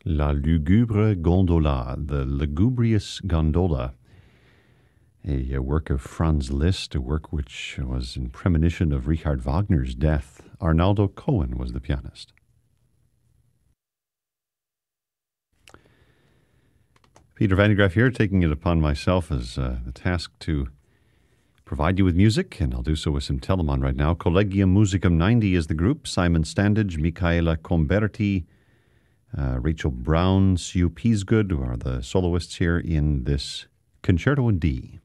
La Lugubre Gondola, the Lugubrious Gondola, a work of Franz Liszt, a work which was in premonition of Richard Wagner's death. Arnaldo Cohen was the pianist. Peter Van de Graaff here, taking it upon myself as the task to provide you with music, and I'll do so with some Telemann right now. Collegium Musicum 90 is the group. Simon Standage, Michaela Comberti, Rachel Brown, Sue Peasgood are the soloists here in this Concerto in D.